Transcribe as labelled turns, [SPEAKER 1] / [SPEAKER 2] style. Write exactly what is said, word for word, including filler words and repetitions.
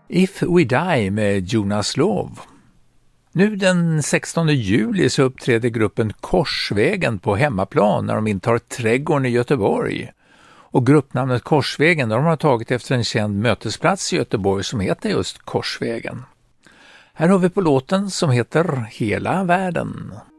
[SPEAKER 1] If We Die med Jonas Love. Nu den sextonde juli så uppträder gruppen Korsvägen på hemmaplan när de intar Trädgården i Göteborg. Och gruppnamnet Korsvägen de har tagit efter en känd mötesplats i Göteborg som heter just Korsvägen. Här har vi på låten som heter Hela världen.